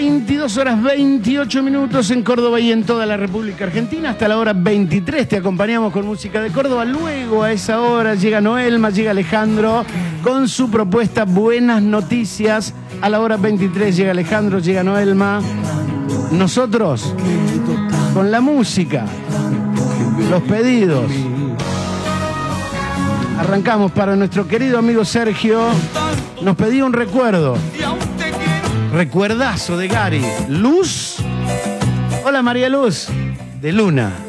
22 horas 28 minutos en Córdoba y en toda la República Argentina. Hasta la hora 23 te acompañamos con música de Córdoba. Luego a esa hora llega Noelma, llega Alejandro con su propuesta Buenas Noticias. A la hora 23 llega Alejandro, llega Noelma. Nosotros con la música, los pedidos. Arrancamos para nuestro querido amigo Sergio. Nos pedía un recuerdo. Recuerdazo de Gary. Luz. Hola María Luz. De Luna.